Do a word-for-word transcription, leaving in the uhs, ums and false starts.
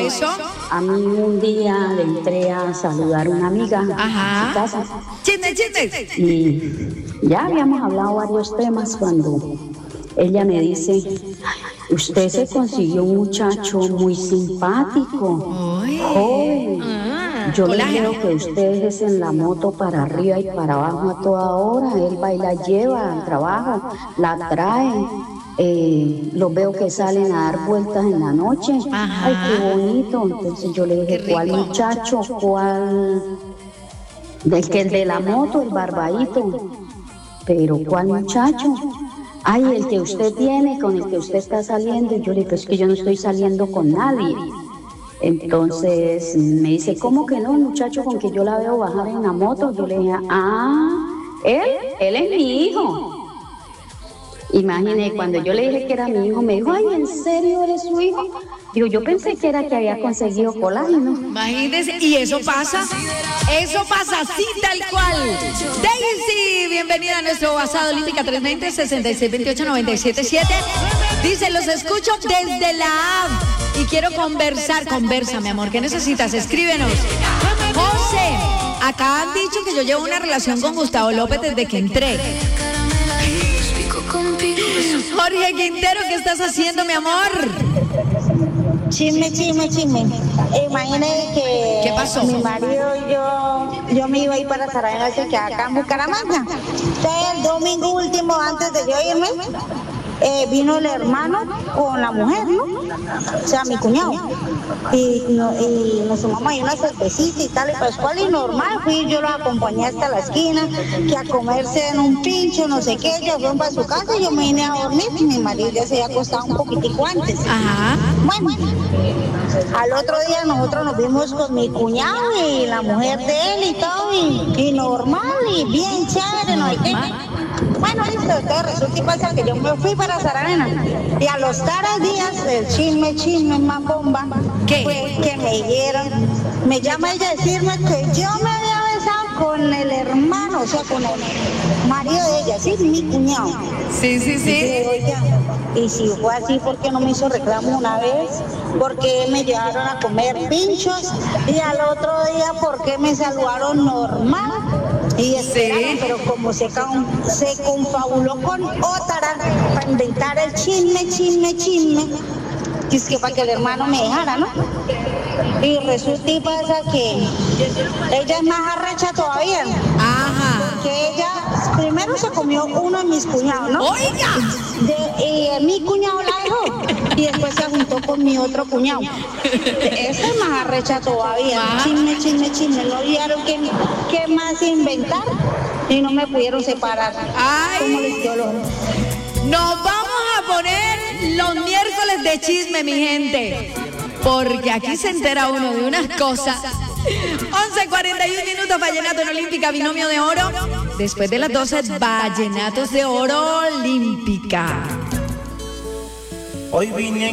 eso? A mí un día le entré a saludar a una amiga Ajá. en su casa. Chisme, chisme. Y ya habíamos hablado varios temas cuando ella me dice, usted se consiguió un muchacho muy simpático, Uy. joven. Ah, Yo le colágeno. veo que usted es en la moto para arriba y para abajo a toda hora. Él va y la lleva al trabajo, la trae. Eh, los veo que salen a dar vueltas en la noche. Ajá. Ay, qué bonito. Entonces yo le dije, Qué ¿cuál rico. muchacho? ¿Cuál? Del que el de la moto, el barbadito. Pero ¿cuál muchacho? Ay, el que usted tiene, con el que usted está saliendo. Y yo le dije, pues que yo no estoy saliendo con nadie. Entonces me dice, ¿cómo que no? El muchacho con que yo la veo bajar en la moto. Yo le dije, ah, él, él es mi hijo. Imagine, cuando yo le dije que era mi hijo, me dijo, ay, ¿en serio eres su hijo? Digo, yo pensé que era que había conseguido colágeno. Imagínense, y eso pasa, eso pasa así tal cual. Daisy, bienvenida a nuestro WhatsApp Olímpica tres dos cero, seis seis dos ocho, nueve siete siete. Dice, los escucho desde la app y quiero conversar. Conversa, mi amor, ¿qué necesitas? Escríbenos. José, acá han dicho que yo llevo una relación con Gustavo López desde que entré. Jorge Quintero, ¿qué estás haciendo, mi amor? Chisme, chisme, chisme. Imagínate que ¿Qué pasó? mi marido y yo, yo me iba a ir para Saravena, que queda acá en Bucaramanga. Entonces el domingo último, antes de yo irme, eh, vino el hermano con la mujer, ¿no? O sea, mi cuñado. Y, no, y nos sumamos ahí una cervecita y tal, y Pascual, y normal, fui, yo lo acompañé hasta la esquina, que a comerse en un pincho, no sé qué, ya fueron para su casa y yo me vine a dormir, y mi marido ya se había acostado un poquitico antes. Ajá. Bueno, al otro día nosotros nos vimos con mi cuñado y la mujer de él y todo, y, y normal, y bien chévere, no hay qué. Bueno, listo, entonces resulta y pasa que yo me fui para Saravena, y a los caras días, el chisme, chisme, más bomba, ¿Qué? fue que me dieron, me llama ella a decirme que yo me había besado con el hermano, o sea, con el marido de ella, sí, mi cuñado. Sí, sí, Y sí. yo, oiga, y si fue así, ¿por qué no me hizo reclamo una vez? ¿Por qué me llevaron a comer pinchos? Y al otro día, ¿por qué me saludaron normal? Y esperaron, Sí. pero como se, con, se confabuló con otra para inventar el chisme, chisme, chisme, y es que para que el hermano me dejara, ¿no? Y resulta y pasa que ella es más arrecha todavía. Ajá. Que ella primero se comió uno de mis cuñados, ¿no? Oiga. De, y eh, mi cuñado la dejó y después se juntó con mi otro cuñado. Esa es más arrecha todavía. Ah. Chisme, chisme, chisme. No vieron qué, qué más inventar y no me pudieron separar. Ay. ¿Cómo les quedó los... Nos vamos a poner los miércoles de chisme, mi gente. Porque aquí se entera uno de unas cosas. once cuarenta y uno minutos, Vallenato en Olímpica, binomio de oro. Después de las doce, Vallenatos de Oro Olímpica. Hoy vine